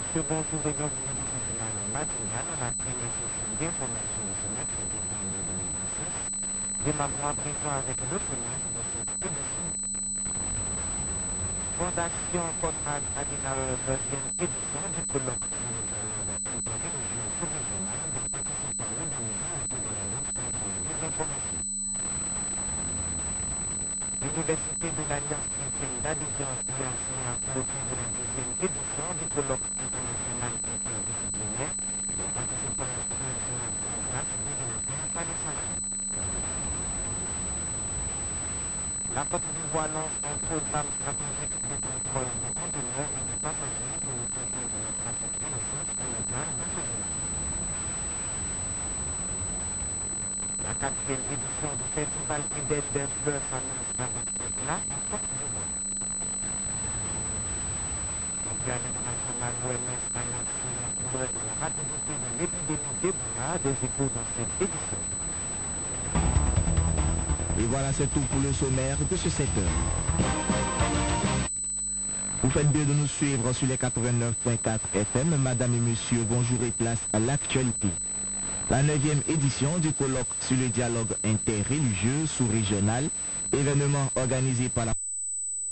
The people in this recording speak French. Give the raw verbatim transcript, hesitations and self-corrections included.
second tour de l'organisation générale matinale, on a pris les sessions d'information de ce mercredi vingt-deux deux mille vingt-six. Démarrons à présent avec l'autre nom de cette édition. Fondation Conrad Adenauer, neuvième édition du colloque sur le dialogue interreligieux sous-régional des participants organisés autour de la lutte contre la désinformation. L'Université de l'Alliance chrétienne d'Abidjan y a signé un clôture de la deuxième édition du colloque international interdisciplinaire des participants inscrits sur la programme développé par les centres. La Côte d'Ivoire lance un programme stratégique de contrôle de conteneurs et de passagers pour le contrôle de la trafic illicite sur le plan national. La quatrième édition du Festival Idem des Fleurs s'annonce avec éclat en Côte d'Ivoire. L'Organe international O M S annonce la couleur de la rapidité de l'épidémie d'Ebola, des échos dans cette édition. Et voilà, c'est tout pour le sommaire de ce sept heures. Vous faites bien de nous suivre sur les quatre-vingt-neuf point quatre F M. Madame et Monsieur, bonjour et place à l'actualité. La neuvième édition du colloque sur le dialogue interreligieux sous-régional, événement organisé par la